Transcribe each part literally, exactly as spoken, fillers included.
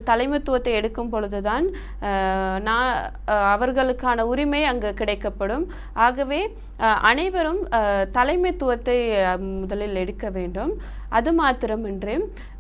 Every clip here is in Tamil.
தலைமைத்துவத்தை எடுக்கும் பொழுதுதான் நான் அவர்களுக்கான உரிமை அங்கு கிடைக்கப்படும். ஆகவே அனைவரும் தலைமைத்துவத்தை முதலில் எடுக்க வேண்டும். அது மாத்திரமின்றி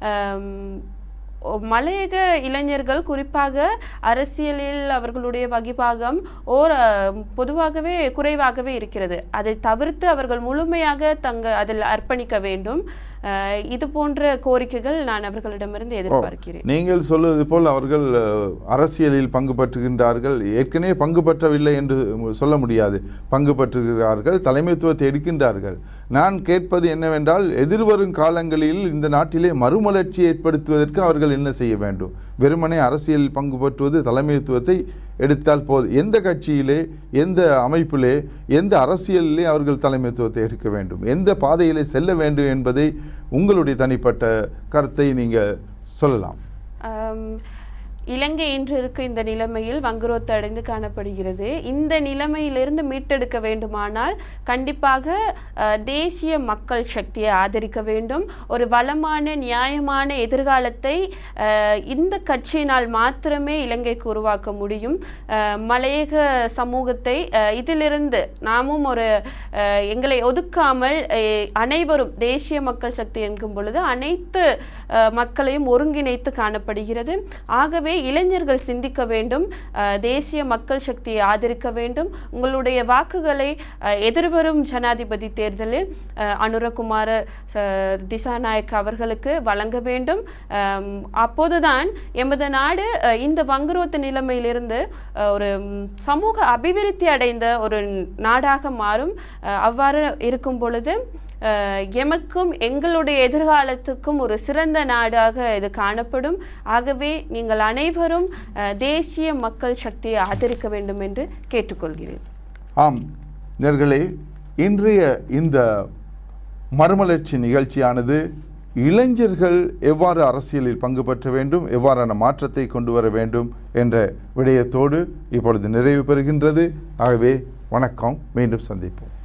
மலையக இளைஞர்கள் குறிப்பாக அரசியலில் அவர்களுடைய வகிபாகம் ஓர் பொதுவாகவே குறைவாகவே இருக்கிறது. அதை தவிர்த்து அவர்கள் முழுமையாக தங்க அதில் அர்ப்பணிக்க வேண்டும். இது போன்ற கோரிக்கைகள் நான் அவர்களிடமிருந்து எதிர்பார்க்கிறேன். நீங்கள் சொல்வது போல் அவர்கள் அரசியலில் பங்கு பெற்றுகின்றார்கள், ஏற்கனவே பங்கு பெற்றவில்லை என்று சொல்ல முடியாது, பங்கு பெற்றுகிறார்கள், தலைமைத்துவத்தை எடுக்கின்றார்கள். நான் கேட்பது என்னவென்றால், எதிர்வரும் காலங்களில் இந்த நாட்டிலே மறுமலர்ச்சி ஏற்படுத்துவதற்கு அவர்கள் என்ன செய்ய வேண்டும்? வெறுமனே அரசியல் பங்கு பெற்றுவது தலைமைத்துவத்தை எடுத்தால் போது, எந்த கட்சியிலே, எந்த அமைப்பிலே, எந்த அரசியலிலே அவர்கள் தலைமைத்துவத்தை எடுக்க வேண்டும், எந்த பாதையிலே செல்ல வேண்டும் என்பதை உங்களுடைய தனிப்பட்ட கருத்தை நீங்கள் சொல்லலாம். இலங்கை இன்று இருக்க இந்த நிலைமையில் வங்குரோத்து அடைந்து காணப்படுகிறது. இந்த நிலைமையிலிருந்து மீட்டெடுக்க வேண்டுமானால் கண்டிப்பாக தேசிய மக்கள் சக்தியை ஆதரிக்க வேண்டும். ஒரு வளமான நியாயமான எதிர்காலத்தை இந்த கட்சியினால் மாத்திரமே இலங்கைக்கு உருவாக்க முடியும். மலையக சமூகத்தை இதிலிருந்து நாமும் ஒரு எங்களை ஒதுக்காமல் அனைவரும் தேசிய மக்கள் சக்தி என்கும் பொழுது அனைத்து மக்களையும் ஒருங்கிணைத்து காணப்படுகிறது. ஆகவே இளைஞர்கள் சிந்திக்க வேண்டும், தேசிய மக்கள் சக்தியை ஆதரிக்க வேண்டும். உங்களுடைய வாக்குகளை எதிர்வரும் ஜனாதிபதி தேர்தலில் அனுரகுமார திசாநாயக்க அவர்களுக்கு வழங்க வேண்டும். அப்போதுதான் எமது நாடு இந்த வங்குரோத்து நிலைமையிலிருந்து ஒரு சமூக அபிவிருத்தி அடைந்த ஒரு நாடாக மாறும். அவ்வாறு இருக்கும் பொழுது எமக்கும் எங்களுடைய எதிர்காலத்துக்கும் ஒரு சிறந்த நாடாக இது காணப்படும். ஆகவே நீங்கள் அனைவரும் தேசிய மக்கள் சக்தியை ஆதரிக்க வேண்டும் என்று கேட்டுக்கொள்கிறேன். ஆம் நேயர்களே, இன்றைய இந்த மறுமலர்ச்சி நிகழ்ச்சியானது இளைஞர்கள் எவ்வாறு அரசியலில் பங்கு பெற்ற வேண்டும், எவ்வாறான மாற்றத்தை கொண்டு வர வேண்டும் என்ற விடயத்தோடு இப்பொழுது நிறைவு பெறுகின்றது. ஆகவே வணக்கம், மீண்டும் சந்திப்போம்.